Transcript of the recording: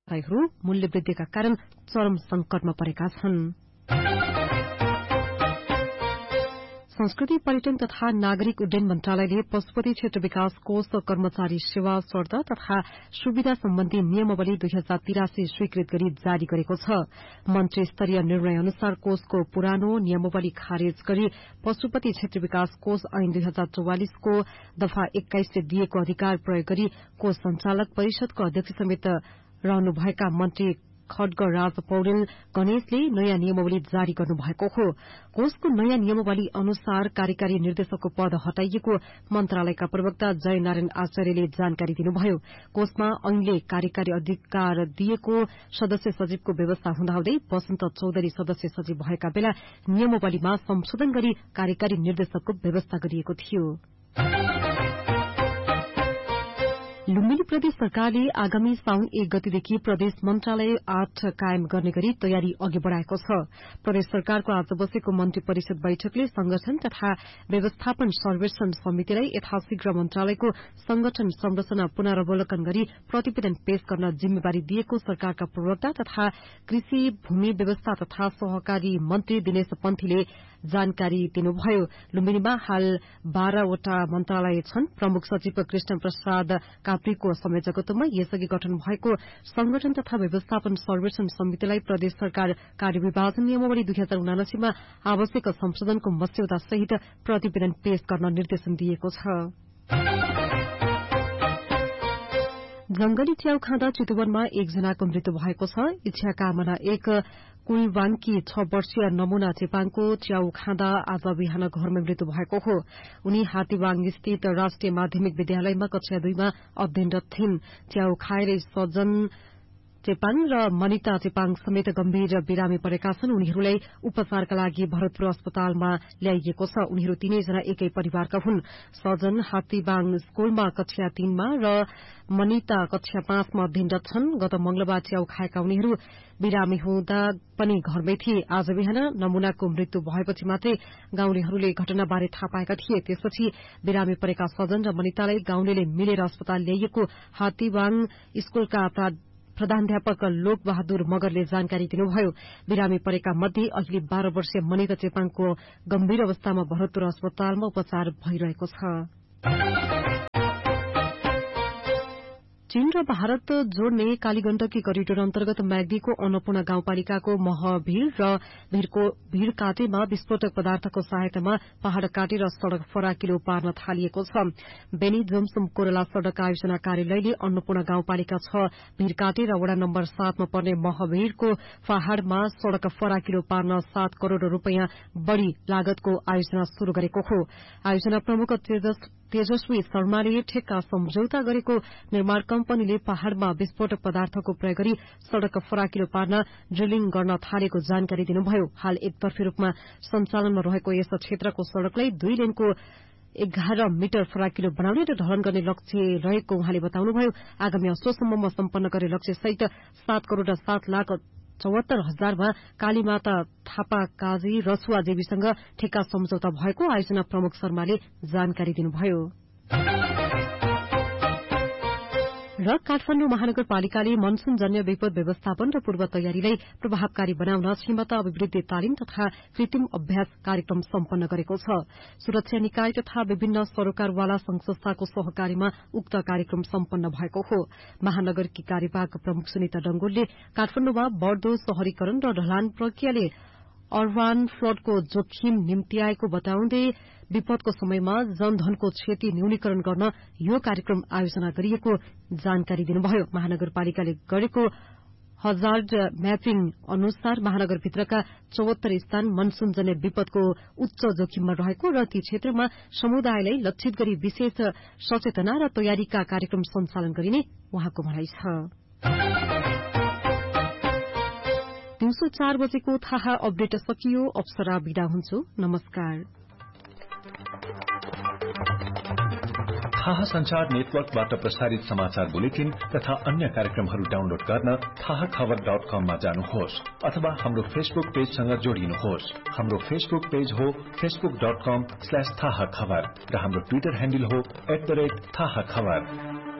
व्यवसायहरू मूल्य वृद्धिका कारण चरम संकटमा परेका छन्। संस्कृति पर्यटन तथा नागरिक उड्डयन मन्त्रालयले पशुपति क्षेत्र विकास कोष कर्मचारी सेवा शर्त तथा सुविधा सम्बन्धी नियमावली 2083 स्वीकृत गरी जारी गरेको छ। मन्त्री स्तरीय निर्णय अनुसार कोषको पुरानो नियमावली खारेज गरी पशुपति क्षेत्र विकास कोष ऐन 2044 को दफा 21 ले दिएको अधिकार प्रयोग गरी कोष संचालक परिषदको अध्यक्ष समेत रहनुभएका मन्त्री खड्गराज पौडेल गणेशले नयाँ नियमावली जारी गर्नुभएको हो। कोषको नयाँ नियमावली अनुसार कार्यकारी निर्देशकको पद हटाइएको मन्त्रालयका प्रवक्ता जय नारायण आचार्यले जानकारी दिनुभयो। कोषमा ऐनले कार्यकारी अधिकार दिएको सदस्य सचिवको व्यवस्था हुँदाहुँदै वसन्त चौधरी सदस्य सचिव भएका बेला नियमावलीमा संशोधन गरी कार्यकारी निर्देशकको व्यवस्था गरिएको थियो। लुम्बिनी प्रदेश सरकारले आगामी साउन 1 गतेदेखि प्रदेश मन्त्रालय 8 कायम गर्ने गरी तयारी अघि बढ़ाएको छ। प्रदेश सरकारको आज बसेको मन्त्री परिषद बैठकले संगठन तथा व्यवस्थापन सर्वेक्षण समितिलाई यथाशीघ्र मन्त्रालयको संगठन संरचना पुनरावलोकन गरी प्रतिवेदन पेश गर्न जिम्मेवारी दिएको सरकारका प्रवक्ता तथा कृषि भूमि व्यवस्था तथा सहकारी मन्त्री दिनेश पन्थीले जानकारी दिनुभयो। लुम्बिनीमा हाल 12 वटा मन्त्रालय छन्। प्रमुख सचिव कृष्ण प्रसाद काप्रीको संयोजकत्वमा यसअघि गठन भएको संगठन तथा व्यवस्थापन सर्वेक्षण समितिलाई प्रदेश सरकार कार्यविभाजन नियमावली 2079 मा आवश्यक संशोधनको मस्यौदा सहित प्रतिवेदन पेश गर्न निर्देशन दिएको छ। जंगली च्याउ खाँदा चितवनमा 1 जनाको मृत्यु भएको छ। इच्छाकामना 1 कुइवाङकी 6 वर्षीय नमूना चेपाङको च्याउ खाँदा आज बिहान घरमै मृत्यु भएको हो। उनी हातीवाङ स्थित राष्ट्रिय माध्यमिक विद्यालयमा कक्षा 2 मा अध्ययनरत थिइन्। च्याउ खाएर सजन चेपाङ र मनिता चेपाङ समेत गम्भीर बिरामी परेका छन्। उनीहरूलाई उपचारका लागि भरतपुर अस्पतालमा ल्याइएको छ। उनीहरू तीनैजना एकै परिवारका हुन्। सजन हातीवाङ स्कूलमा कक्षा 3 मा र मनिता कक्षा 5 मा अध्ययनरत छन्। गत मंगलबार च्याउ खाएका उनीहरू बिरामी हुँदा पनि घरमै थिए। आज बिहान नमूनाको मृत्यु भएपछि मात्रै गाउँलेहरूले घटनाबारे थाहा पाएका थिए। त्यसपछि बिरामी परेका सजन र मनितालाई गाउँलेले मिलेर अस्पताल ल्याइएको हातीवाङ स्कूलका प्रधानाध्यापक लोक बहादुर मगरले जानकारी दिनुभयो। बिरामी परेका मध्ये अहिले 12 वर्षीय मनिता चेपाङको गम्भीर अवस्थामा भरतपुर अस्पतालमा उपचार भइरहेको छ। चीन र भारत जोड्ने कालीगण्डकी करिडोर अन्तर्गत म्याग्दीको अन्नपूर्ण गाउँपालिकाको महभीर र भीरकाटेमा विस्फोटक पदार्थको सहायतामा पहाड़ काटेर सड़क फराकिलो पार्न थालिएको छ। बेनी जोमसुम कोरला सड़क आयोजना कार्यालयले अन्नपूर्ण गाउँपालिका 6 भीरकाटे र वड़ा नम्बर 7 मा पर्ने महभीरको पहाड़मा सड़क फराकिलो पार्न 7 करोड़ रूपियाँ बढ़ी लागतको आयोजना शुरू गरेको हो। आयोजना प्रमुख तेजस्वी शर्माले ठेक्का सम्झौता गरेको निर्माण कम्पनीले पहाड़मा विस्फोटक पदार्थको प्रयोग गरी सड़क फराकिलो पार्न ड्रिलिङ गर्न थालेको जानकारी दिनुभयो। हाल एकतर्फी रूपमा सञ्चालनमा रहेको यस क्षेत्रको सड़कलाई 2 लेनको 11 मिटर फराकिलो बनाउने र ढलन गर्ने लक्ष्य रहेको उहाँले बताउनुभयो। आगामी असोजसम्ममा सम्पन्न गर्ने लक्ष्य सहित 7 करोड़ 7 लाख 74 हजारमा कालीमाता थापा काजी रसुवा देवीसँग ठेक्का सम्झौता भएको आयोजना प्रमुख शर्माले जानकारी दिनुभयो। र काठमाडौँ महानगरपालिकाले मनसूनजन्य विपद व्यवस्थापन र पूर्व तयारीलाई प्रभावकारी बनाउन क्षमता अभिवृद्धि तालिम तथा कृत्रिम अभ्यास कार्यक्रम सम्पन्न गरेको छ। सुरक्षा निकाय तथा विभिन्न सरोकारवाला संघ-संस्थाको सहकारीमा उक्त कार्यक्रम सम्पन्न भएको हो। महानगरकी कार्यवाहक प्रमुख सुनिता डंगोलले काठमाडौँमा बढ़दो शहरीकरण र ढलान प्रक्रियाले अर्बान फ्लडको जोखिम निम्त्याएको बताउँदै विपदको समयमा जनधनको क्षति न्यूनीकरण गर्न यो कार्यक्रम आयोजना गरिएको जानकारी दिनुभयो। महानगरपालिकाले गरेको हजार्ड म्यापिङ अनुसार महानगरभित्रका 74 स्थान मनसूनजन्य विपदको उच्च जोखिममा रहेको र ती क्षेत्रमा समुदायलाई लक्षित गरी विशेष सचेतना र तयारीका कार्यक्रम सञ्चालन गरिने उहाँको भनाइ छ। दिउँसो 4 बजेको थाहा अपडेट सकियो। अप्सरा बिदा हुन्छु। नमस्कार। थाहा संचार नेटवर्कबाट प्रसारित समाचार बुलेटिन तथा अन्य कार्यक्रमहरू डाउनलोड गर्न थाहाखबर.com मा जानुहोस् अथवा हाम्रो फेसबुक पेजसँग जोडिनुहोस्। हाम्रो फेसबुक पेज हो facebook.com/थाहाखबर र हाम्रो ट्विटर ह्यान्डल हो @थाहाखबर।